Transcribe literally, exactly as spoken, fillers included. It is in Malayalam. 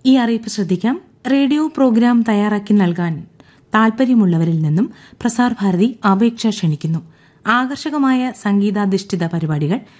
ഈ അറിയിപ്പ് ശ്രദ്ധിക്കാം. റേഡിയോ പ്രോഗ്രാം തയ്യാറാക്കി നൽകാൻ താൽപര്യമുള്ളവരിൽ നിന്നും പ്രസാർ ഭാരതി അപേക്ഷ ക്ഷണിക്കുന്നു. ആകർഷകമായ സംഗീതാധിഷ്ഠിത പരിപാടികൾ